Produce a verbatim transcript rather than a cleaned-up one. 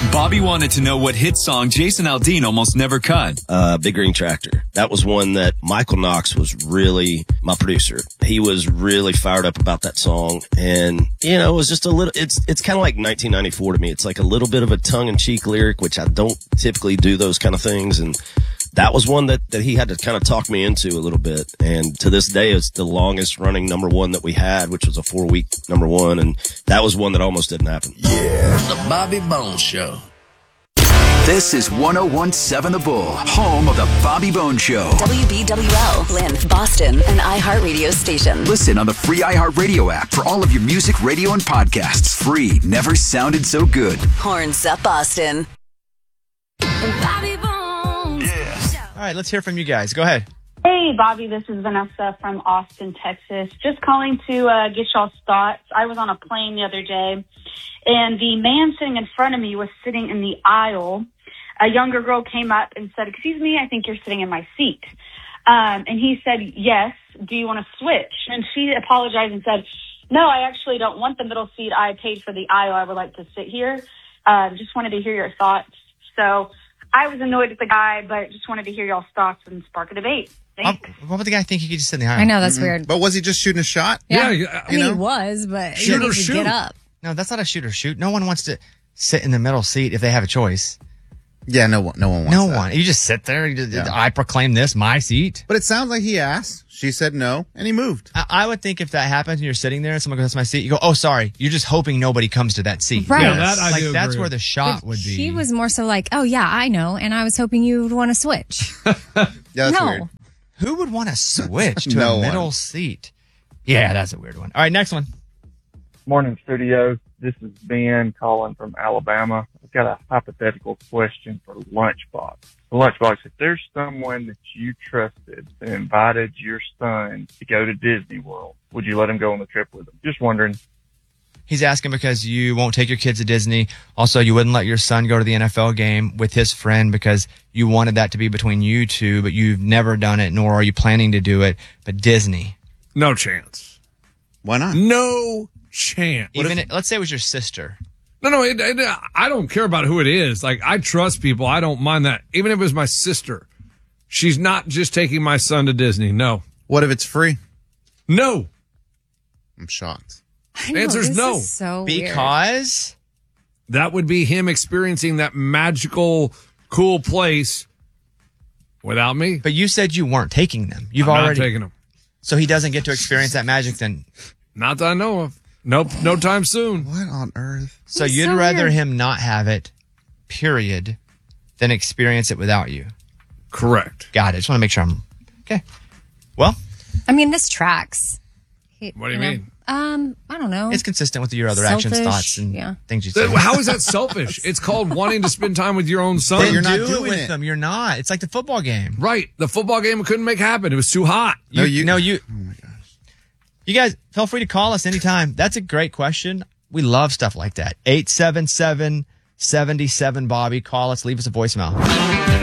Bobby wanted to know what hit song Jason Aldean almost never cut. Uh, Big Green Tractor. That was one that Michael Knox was really my producer. He was really fired up about that song. And, you know, it was just a little, it's, it's kind of like nineteen ninety-four to me. It's like a little bit of a tongue in cheek lyric, which I don't typically do those kind of things. And that was one that, that he had to kind of talk me into a little bit. And to this day, it's the longest running number one that we had, which was a four week number one. And that was one that almost didn't happen. Yeah. The Bobby Bones Show. This is one oh one point seven The Bull, home of the Bobby Bones Show. W B W L, Lynn, Boston, an iHeartRadio station. Listen on the free iHeartRadio app for all of your music, radio, and podcasts. Free. Never sounded so good. Horns up, Boston. Bobby Bones. Yeah. All right, let's hear from you guys. Go ahead. Hey, Bobby, this is Vanessa from Austin, Texas. Just calling to uh, get y'all's thoughts. I was on a plane the other day, and the man sitting in front of me was sitting in the aisle. A younger girl came up and said, "Excuse me, I think you're sitting in my seat." Um, and he said, "Yes, do you want to switch?" And she apologized and said, "No, I actually don't want the middle seat. I paid for the aisle. I would like to sit here." Uh, just wanted to hear your thoughts. So I was annoyed at the guy, but just wanted to hear y'all's thoughts and spark a debate. Thanks. What would the guy think he could just sit in the aisle? I know, that's Mm-hmm. weird. But was he just shooting a shot? Yeah, Yeah, I mean, know? he was, but he Shoot didn't or need to shoot. get up. No, that's not a shoot or shoot. No one wants to sit in the middle seat if they have a choice. Yeah, no one, no one wants No that. one. You just sit there. You just, Yeah. I proclaim this my seat. But it sounds like he asked. She said no, and he moved. I, I would think if that happens and you're sitting there and someone goes, "That's my seat," you go, "Oh, sorry." You're just hoping nobody comes to that seat. Right. Yeah, that I like do that's agree where with. the shot But would be. He was more so like, "Oh yeah, I know," and I was hoping you would want to switch. Yeah, that's no. weird. Who would want to switch to No a one. middle seat? Yeah, that's a weird one. All right, next one. Morning, studio. This is Ben calling from Alabama. I've got a hypothetical question for Lunchbox. Lunchbox, if there's someone that you trusted that invited your son to go to Disney World, would you let him go on the trip with him? Just wondering. He's asking because you won't take your kids to Disney. Also, you wouldn't let your son go to the N F L game with his friend because you wanted that to be between you two, but you've never done it, nor are you planning to do it. But Disney. No chance. Why not? No chance. Even it, let's say it was your sister. No, no, it, it, I don't care about who it is. Like, I trust people. I don't mind that. Even if it was my sister. She's not just taking my son to Disney. No. What if it's free? No. I'm shocked. I know, Answer's this no. is so weird. Because That would be him experiencing that magical, cool place without me. But you said you weren't taking them. You've I'm already not taking him. So he doesn't get to experience that magic then. Not that I know of. Nope, no time soon. What on earth? So That's you'd so rather weird. him not have it, period, than experience it without you. Correct. Got it. Just want to make sure I'm okay. Well, I mean, this tracks. He- What do you know, mean? Um, I don't know. it's consistent with your other actions, Selfish, thoughts, and yeah. things you say. Th- How is that selfish? It's called wanting to spend time with your own son. Then you're not do it doing with it. them. You're not. It's like the football game. Right. The football game couldn't make happen. It was too hot. No, you- No, you. Oh my gosh. You guys, feel free to call us anytime. That's a great question. We love stuff like that. eight seven seven, seven seven, Bobby. Call us. Leave us a voicemail.